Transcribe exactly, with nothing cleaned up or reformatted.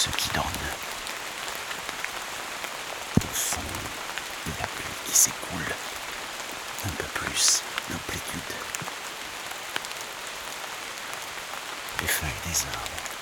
ce qui donne au fond de la pluie qui s'écoule un peu plus d'amplitude. Les feuilles des arbres